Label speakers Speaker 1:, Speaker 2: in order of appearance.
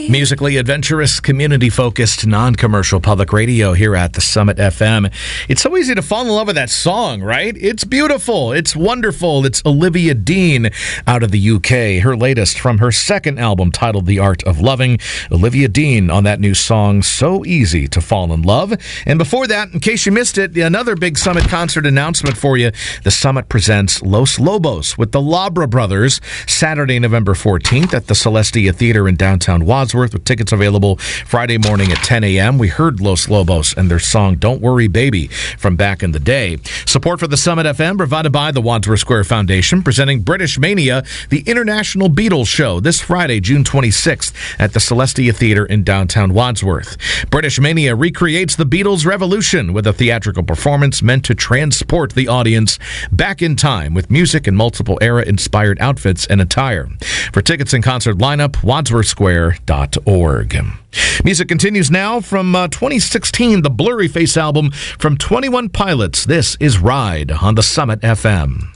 Speaker 1: Musically adventurous, community-focused, non-commercial public radio here at the Summit FM. It's so easy to fall in love with that song, right? It's beautiful. It's wonderful. It's Olivia Dean out of the UK. Her latest from her second album titled The Art of Loving. Olivia Dean on that new song, So Easy to Fall in Love. And before that, in case you missed it, another big Summit concert announcement for you. The Summit presents Los Lobos with the Labra Brothers Saturday, November 14th at the Celestia Theater in downtown Wadsworth, with tickets available Friday morning at 10 a.m. We heard Los Lobos and their song Don't Worry Baby from back in the day. Support for the Summit FM provided by the Wadsworth Square Foundation, presenting British Mania, the International Beatles Show, this Friday, June 26th at the Celestia Theater in downtown Wadsworth. British Mania recreates the Beatles' revolution with a theatrical performance meant to transport the audience back in time with music and multiple era-inspired outfits and attire. For tickets and concert lineup, wadsworthsquare.org. Music continues now from 2016, the Blurry Face album from 21 Pilots. This is Ride on the Summit FM.